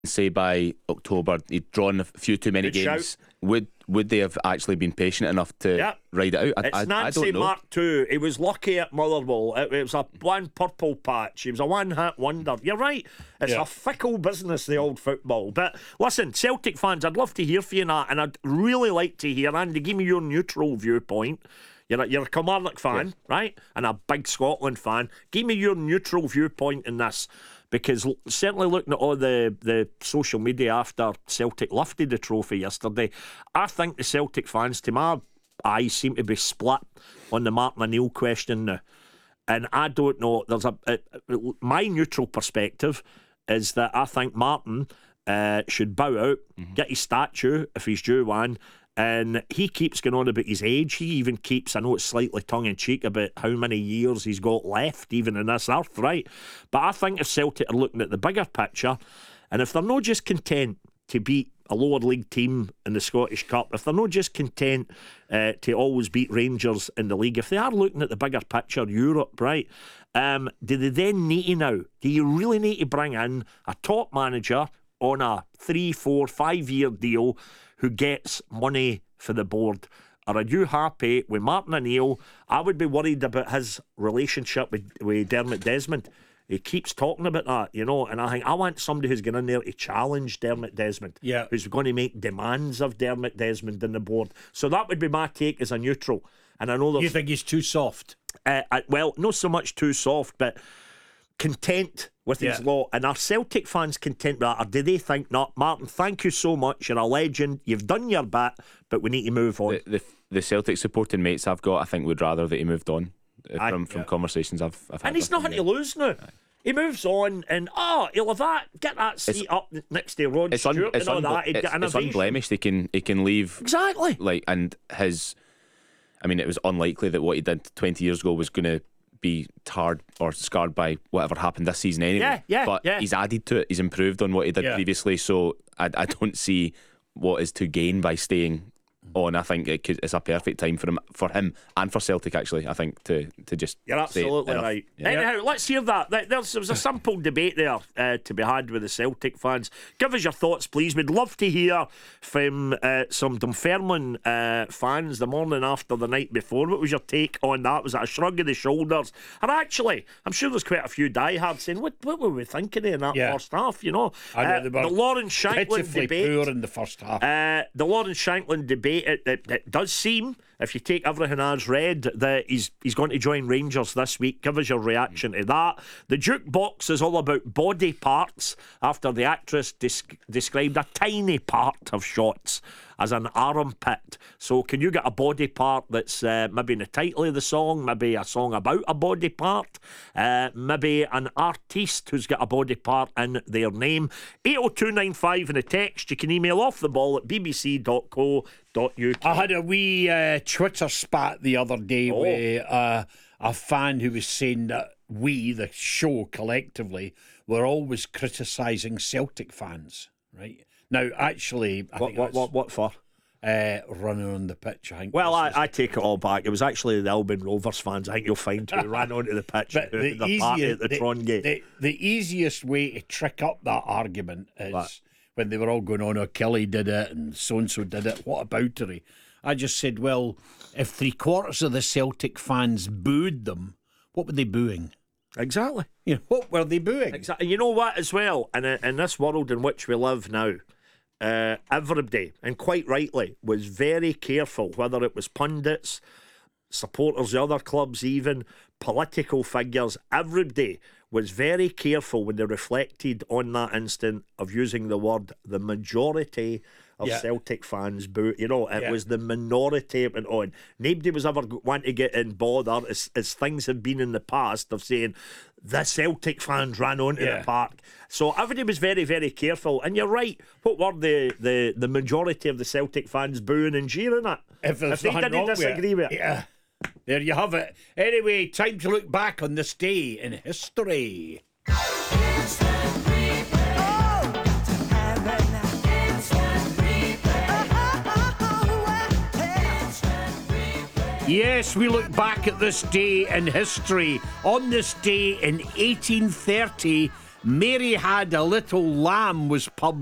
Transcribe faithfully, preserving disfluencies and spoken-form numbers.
say by October he'd drawn a few too many Good games, shout. would would they have actually been patient enough to Yep. ride it out? I, It's I, I Nancy don't know. Mark two. He was lucky at Motherwell. It, it was a one purple patch. He was a one-hit wonder. You're right. It's Yeah. a fickle business, the old football. But listen, Celtic fans, I'd love to hear from you now, and I'd really like to hear, Andy, give me your neutral viewpoint. You're a, you're a Kilmarnock fan, Yeah. right? And a big Scotland fan. Give me your neutral viewpoint in this. Because l- certainly looking at all the, the social media after Celtic lifted the trophy yesterday, I think the Celtic fans, to my eyes, seem to be split on the Martin O'Neill question now. And I don't know, there's a, a, a my neutral perspective is that I think Martin uh, should bow out, Mm-hmm. get his statue if he's due one. And he keeps going on about his age. He even keeps, I know it's slightly tongue-in-cheek about how many years he's got left, even in this earth, right? But I think if Celtic are looking at the bigger picture, and if they're not just content to beat a lower league team in the Scottish Cup, if they're not just content uh, to always beat Rangers in the league, if they are looking at the bigger picture, Europe, right, um, do they then need to now, do you really need to bring in a top manager on a three, four, five-year deal who gets money for the board? Or are you happy with Martin O'Neill? I would be worried about his relationship with, with Dermot Desmond. He keeps talking about that, you know, and I think I want somebody who's going in there to challenge Dermot Desmond, Yeah. who's going to make demands of Dermot Desmond in the board. So that would be my take as a neutral. And I know there's You think he's too soft? uh, uh, well, not so much too soft, but content with his Yeah. law. And are Celtic fans content with that? Or do they think, not, Martin, thank you so much, you're a legend, you've done your bit, but we need to move on? The, the the Celtic supporting mates I've got, I think, would rather that he moved on uh, Aye. from from Yeah. conversations I've, I've had. And he's with him, nothing to yeah. lose now. He moves on, and oh, he'll have that, get that seat up next to Rod It's, un, Stewart it's, and all unble- that. He'd it's, get an it's ovation. unblemished. He can he can leave Exactly. like, and his. I mean, it was unlikely that what he did twenty years ago was going to be tarred or scarred by whatever happened this season anyway. Yeah, yeah, But yeah. he's added to it. He's improved on what he did Yeah. previously. So I, I don't see what is to gain by staying on. I think it could, it's a perfect time for him, for him and for Celtic actually. I think to to just. You're say absolutely enough. right. Yeah. Anyhow, let's hear that. There- There's, there was a simple debate there uh, to be had with the Celtic fans. Give us your thoughts, please. We'd love to hear from uh, some Dunfermline uh, fans the morning after the night before. What was your take on that? Was it a shrug of the shoulders? And actually, I'm sure there's quite a few diehards saying, what, what were we thinking in that Yeah. first half, you know? I know Uh, they were the Lawrence Shanklin pitifully debate. poor in the first half. Uh, the Lawrence Shanklin debate, it, it, it does seem, if you take everything as read, that he's he's going to join Rangers this week. Give us your reaction to that. The jukebox is all about body parts after the actress des- described a tiny part of shots as an armpit. So can you get a body part that's uh, maybe in the title of the song, maybe a song about a body part, uh, maybe an artiste who's got a body part in their name? eight oh two nine five in the text. You can email off the ball at b b c dot co dot u k. I had a wee uh, Twitter spat the other day Oh. with uh, a fan who was saying that we, the show collectively, were always criticising Celtic fans, right? Now, actually, I What, think what, that's, what, what for? uh, running on the pitch, I think. Well, this I, is- I take it all back. It was actually the Albion Rovers fans, I think you'll find, who ran onto the pitch But at the, the party easiest, at the, the, Tron gate. the, the easiest way to trick up that argument is What? when they were all going on, oh, Kelly did it and so-and-so did it. What about her? I just said, well, if three quarters of the Celtic fans booed them, what were they booing? Exactly. You know, what were they booing? Exactly. You know what, as well, in, a, in this world in which we live now, uh, everybody, and quite rightly, was very careful, whether it was pundits, supporters of other clubs, even political figures, everybody was very careful when they reflected on that instant of using the word the majority of Yeah. Celtic fans boo. You know, it Yeah. was the minority it went on. Nobody was ever wanting to get in bother, as, as things have been in the past, of saying the Celtic fans ran onto Yeah. the park. So everybody was very, very careful. And you're right. What were the, the, the majority of the Celtic fans booing and jeering at? If, there's they nothing didn't wrong with disagree with it. Yeah. There you have it. Anyway, time to look back on this day in history. Yes, we look back at this day in history. On this day in eighteen thirty, Mary Had a Little Lamb was published.